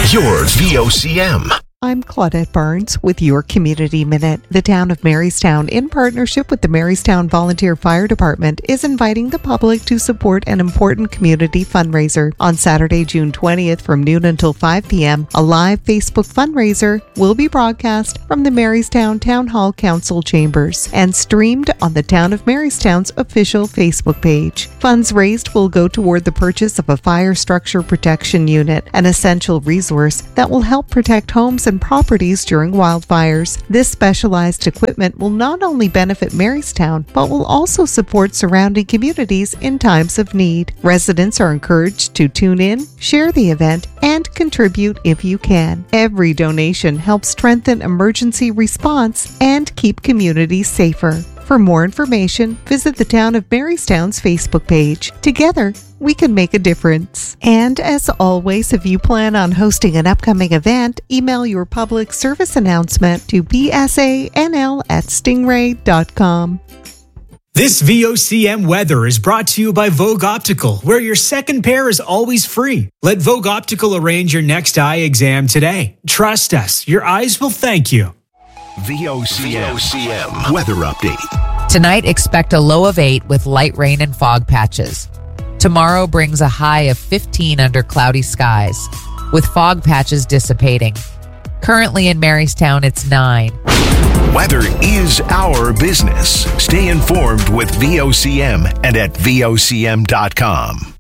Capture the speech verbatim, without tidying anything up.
Your V O C M. I'm Claudette Barnes with your Community Minute. The town of Marystown, in partnership with the Marystown Volunteer Fire Department, is inviting the public to support an important community fundraiser. On Saturday, June twentieth, from noon until five p.m., a live Facebook fundraiser will be broadcast from the Marystown Town Hall Council chambers and streamed on the Town of Marystown's official Facebook page. Funds raised will go toward the purchase of a fire structure protection unit, an essential resource that will help protect homes and properties during wildfires. This specialized equipment will not only benefit Marystown, but will also support surrounding communities in times of need. Residents are encouraged to tune in, share the event, and contribute if you can. Every donation helps strengthen emergency response and keep communities safer. For more information, visit the Town of Marystown's Facebook page. Together, we can make a difference. And as always, if you plan on hosting an upcoming event, email your public service announcement to b s a n l at stingray dot com. This V O C M weather is brought to you by Vogue Optical, where your second pair is always free. Let Vogue Optical arrange your next eye exam today. Trust us, your eyes will thank you. V O C M weather update. Tonight, expect a low of eight with light rain and fog patches. Tomorrow brings a high of fifteen under cloudy skies, with fog patches dissipating. Currently in Marystown, it's nine. Weather is our business. Stay informed with V O C M and at V O C M dot com.